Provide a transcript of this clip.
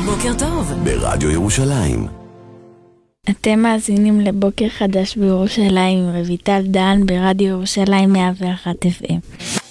בוקר טוב ברדיו ירושלים. אתם מאזינים לבוקר חדש בירושלים עם רויטל דן ברדיו ירושלים 101 FM.